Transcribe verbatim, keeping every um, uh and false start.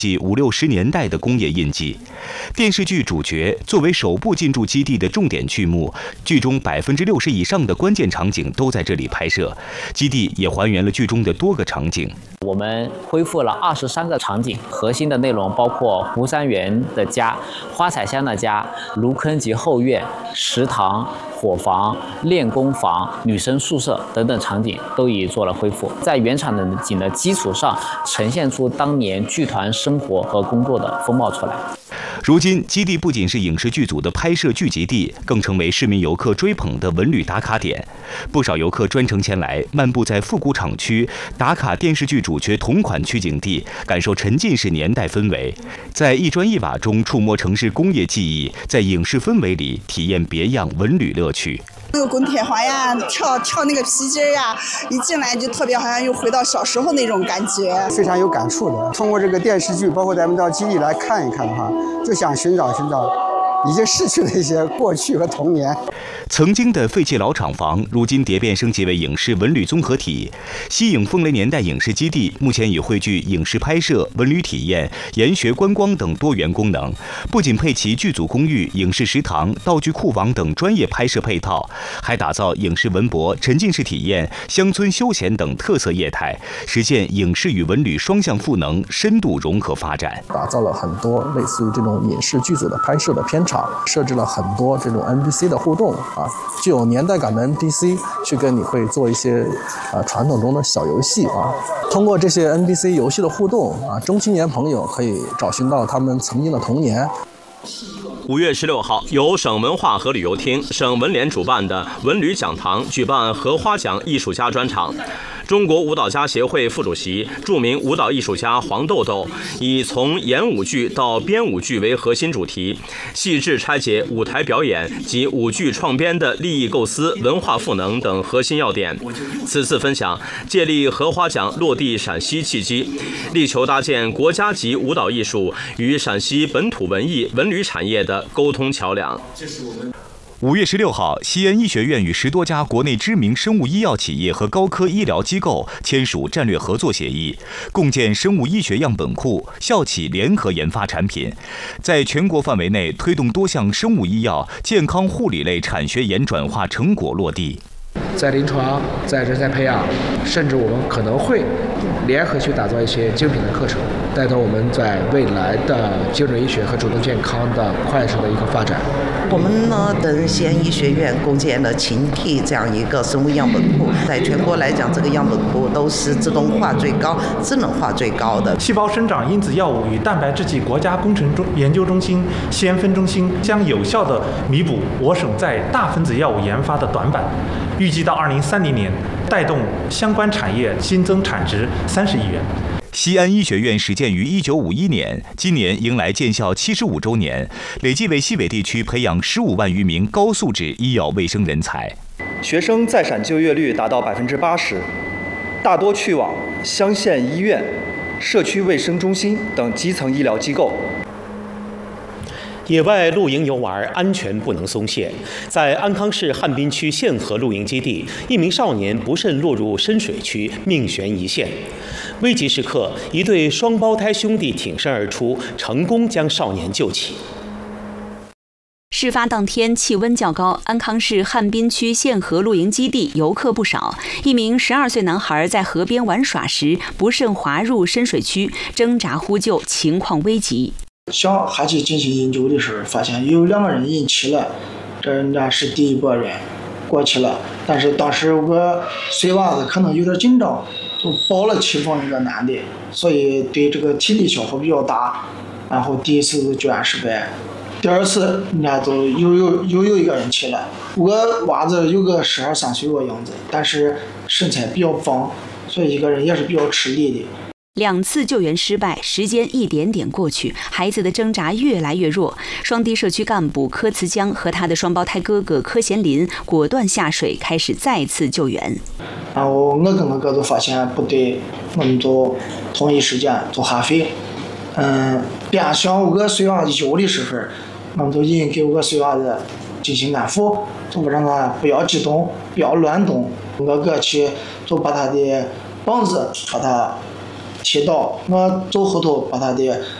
即五六十年代的工业印记。电视剧主角作为首部进驻基地的重点剧目，剧中百分之六十以上的关键场景都在这里拍摄。基地也还原了剧中的多个场景。 我们恢复了二十三个场景，核心的内容包括湖山园的家、花彩乡的家、芦坑及后院、食堂、伙房、练功房、女生宿舍等等场景都已做了恢复，在原场景的基础上，呈现出当年剧团生活和工作的风貌出来。 如今，基地不仅是影视剧组的拍摄聚集地，更成为市民游客追捧的文旅打卡点。不少游客专程前来，漫步在复古厂区，打卡电视剧主角同款取景地，感受沉浸式年代氛围，在一砖一瓦中触摸城市工业记忆，在影视氛围里体验别样文旅乐趣。 那个滚铁环呀，跳跳那个皮筋呀，一进来就特别好像又回到小时候那种感觉， 非常有感触的。通过这个电视剧，包括咱们到基地来看一看的话，就想寻找寻找已经逝去的一些过去和童年。 曾经的废弃老厂房，如今蝶变升级为影视文旅综合体。西影风雷年代影视基地目前已汇聚影视拍摄、文旅体验、研学观光等多元功能，不仅配齐剧组公寓、影视食堂、道具库房等专业拍摄配套，还打造影视文博、沉浸式体验、乡村休闲等特色业态，实现影视与文旅双向赋能、深度融合发展。 打造了很多类似于这种影视剧组的拍摄的片场，设置了很多这种 N P C 的互动啊，具有年代感的 N P C 去跟你会做一些啊传统中的小游戏啊。通过这些 N P C 游戏的互动啊，中青年朋友可以找寻到他们曾经的童年。 五月十六号，由省文化和旅游厅、省文联主办的文旅讲堂举办荷花奖艺术家专场。中国舞蹈家协会副主席、著名舞蹈艺术家黄豆豆以从演舞剧到编舞剧为核心主题，细致拆解舞台表演及舞剧创编的立意构思、文化赋能等核心要点。此次分享借力荷花奖落地陕西契机，力求搭建国家级舞蹈艺术与陕西本土文艺文旅产业的沟通桥梁。 五月十六号，西安医学院与十多家国内知名生物医药企业和高科医疗机构签署战略合作协议，共建生物医学样本库，校企联合研发产品，在全国范围内推动多项生物医药、健康护理类产学研转化成果落地。 在临床、在人才培养，甚至我们可能会联合去打造一些精品的课程，带动我们在未来的精准医学和主动健康的快速的一个发展。 我们呢跟西安医学院共建了禽体这样一个生物样本库，在全国来讲，这个样本库都是自动化最高、智能化最高的。 细胞生长因子药物与蛋白质剂国家工程中研究中心西安分中心将有效地弥补我省在大分子药物研发的短板，预计到二零三零年带动相关产业新增产值三十亿元。 西安医学院始建于一九五一年，今年迎来建校七十五周年，累计为西北地区培养十五万余名高素质医药卫生人才。 学生在陕就业率达到百分之八十，大多去往乡县医院、社区卫生中心等基层医疗机构。 野外露营游玩安全不能松懈，在安康市汉滨区宪河露营基地，一名少年不慎落入深水区，命悬一线。危急时刻，一对双胞胎兄弟挺身而出，成功将少年救起。 事发当天气温较高，安康市汉滨区宪河露营基地游客不少。一名十二岁男孩在河边玩耍时不慎滑入深水区，挣扎呼救，情况危急。 想下去进行营救的时候，发现有两个人引起了，这人家是第一波人过去了，但是当时我碎娃子可能有点紧张，就抱了其中一个男的，所以对这个体力消耗比较大，然后第一次救援失败，第二次人家就又有又有一个人起来，我娃子有个十二三岁的样子，但是身材比较棒，所以一个人也是比较吃力的。 两次救援失败，时间一点点过去，孩子的挣扎越来越弱。双堤社区干部柯慈江和他的双胞胎哥哥柯贤林果断下水，开始再次救援。 然后我跟我哥就发现不对，我们就同一时间就下水。嗯，边向我碎娃子游的时候，我们就引给我碎娃子进行安抚，就让他不要激动，不要乱动。我哥去就把他的膀子把他踢倒，我走后头把他的